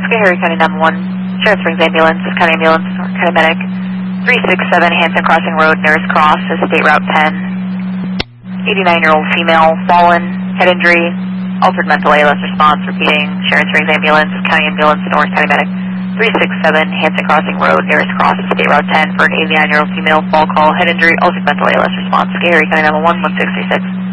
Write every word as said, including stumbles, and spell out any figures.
Schoharie County nine one one, Sharon Springs Ambulance, County Ambulance, or County Medic. three six seven Hanson Crossing Road, nearest cross is State Route ten. eighty-nine-year-old female, fallen, head injury, altered mental A L S response, repeating, Sharon Springs Ambulance, County Ambulance, North County Medic. three six seven Hanson Crossing Road, nearest cross is State Route ten for an eighty-nine-year-old female, fall call, head injury, altered mental A L S response. Schoharie County nine one one, one six three six.